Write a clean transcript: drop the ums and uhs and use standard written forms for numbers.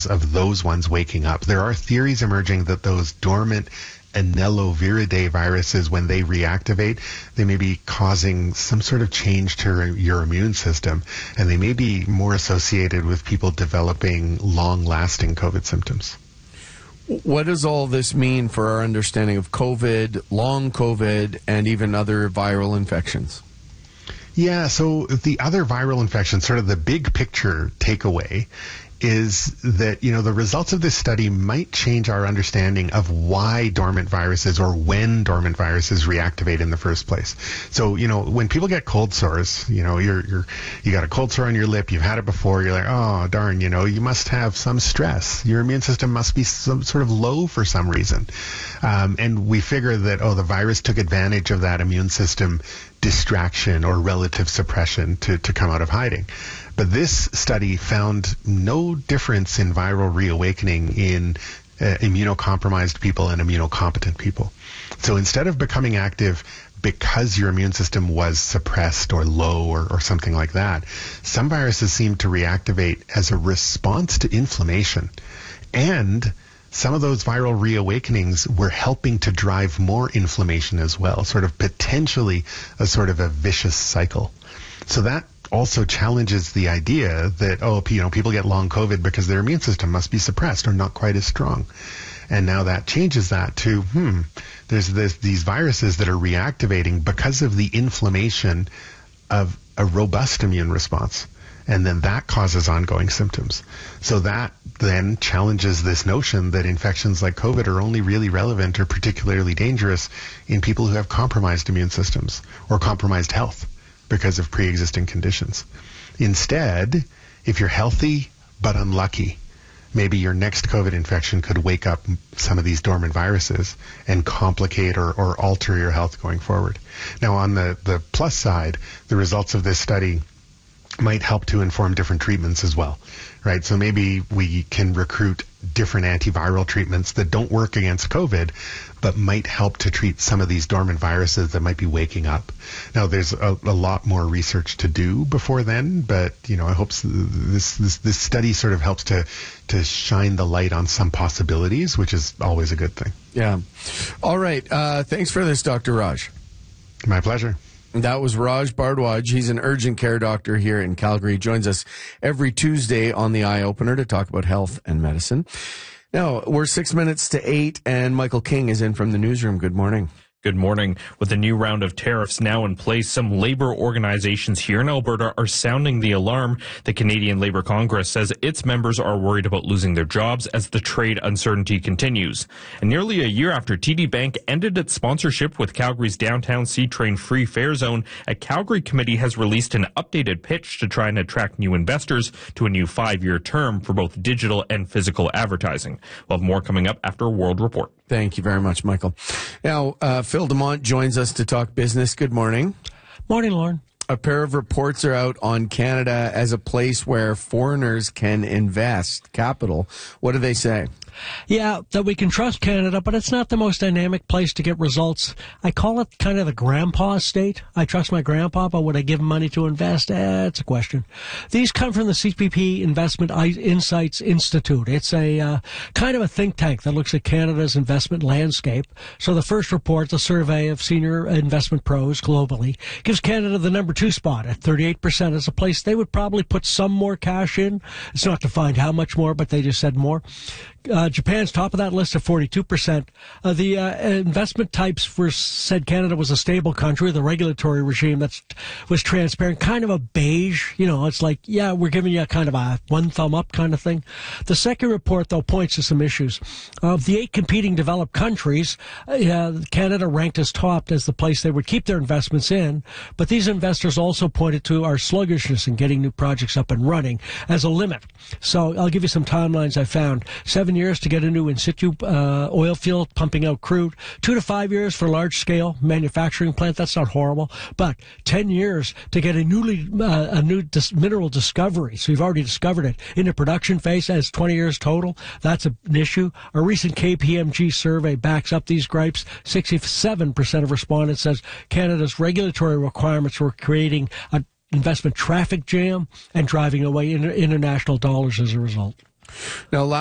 of those ones waking up. There are theories emerging that those dormant Anelloviridae viruses, when they reactivate, they may be causing some sort of change to your immune system, and they may be more associated with people developing long-lasting COVID symptoms. What does all this mean for our understanding of COVID, long COVID, and even other viral infections? Yeah, so the other viral infections, sort of the big picture takeaway, is that, the results of this study might change our understanding of why dormant viruses or when dormant viruses reactivate in the first place. So, when people get cold sores, you got a cold sore on your lip, you've had it before, you're like, oh, darn, you must have some stress. Your immune system must be some sort of low for some reason. And we figure that, the virus took advantage of that immune system distraction or relative suppression to come out of hiding. But this study found no difference in viral reawakening in immunocompromised people and immunocompetent people. So instead of becoming active because your immune system was suppressed or low or something like that, some viruses seem to reactivate as a response to inflammation. And some of those viral reawakenings were helping to drive more inflammation as well, sort of potentially a sort of a vicious cycle. So that also challenges the idea that, people get long COVID because their immune system must be suppressed or not quite as strong. And now that changes that to, there's these viruses that are reactivating because of the inflammation of a robust immune response. And then that causes ongoing symptoms. So that then challenges this notion that infections like COVID are only really relevant or particularly dangerous in people who have compromised immune systems or compromised health because of pre-existing conditions. Instead, if you're healthy but unlucky, maybe your next COVID infection could wake up some of these dormant viruses and complicate or alter your health going forward. Now, on the plus side, the results of this study might help to inform different treatments as well, right? So maybe we can recruit different antiviral treatments that don't work against COVID, but might help to treat some of these dormant viruses that might be waking up. Now, there's a lot more research to do before then, but, I hope this study sort of helps to shine the light on some possibilities, which is always a good thing. Yeah. All right. Thanks for this, Dr. Raj. My pleasure. That was Raj Bhardwaj. He's an urgent care doctor here in Calgary. He joins us every Tuesday on the Eye Opener to talk about health and medicine. Now, we're 6 minutes to 8, and Michael King is in from the newsroom. Good morning. Good morning. With a new round of tariffs now in place, some labor organizations here in Alberta are sounding the alarm. The Canadian Labour Congress says its members are worried about losing their jobs as the trade uncertainty continues. And nearly a year after TD Bank ended its sponsorship with Calgary's downtown C-Train free fare zone, a Calgary committee has released an updated pitch to try and attract new investors to a new 5-year term for both digital and physical advertising. We'll have more coming up after a World Report. Thank you very much, Michael. Now, Phil Demont joins us to talk business. Good morning. Morning, Lauren. A pair of reports are out on Canada as a place where foreigners can invest capital. What do they say? Yeah, that we can trust Canada, but it's not the most dynamic place to get results. I call it kind of the grandpa state. I trust my grandpa, but would I give him money to invest? It's a question. These come from the CPP Investment Insights Institute. It's a kind of a think tank that looks at Canada's investment landscape. So the first report, the survey of senior investment pros globally, gives Canada the number 2 spot at 38% as a place they would probably put some more cash in. It's not defined how much more, but they just said more. Japan's top of that list at 42%. The investment types said Canada was a stable country. The regulatory regime that was transparent, kind of a beige. It's like, yeah, we're giving you kind of a one thumb up kind of thing. The second report, though, points to some issues. Of the 8 competing developed countries, Canada ranked as top as the place they would keep their investments in. But these investors also pointed to our sluggishness in getting new projects up and running as a limit. So I'll give you some timelines I found. 7 years to get a new in situ oil field pumping out crude. 2 to 5 years for large scale manufacturing plant. That's not horrible. But 10 years to get a new mineral discovery. So you've already discovered it into production phase. As 20 years total. That's an issue. A recent KPMG survey backs up these gripes. 67% of respondents says Canada's regulatory requirements were creating an investment traffic jam and driving away international dollars as a result. Now,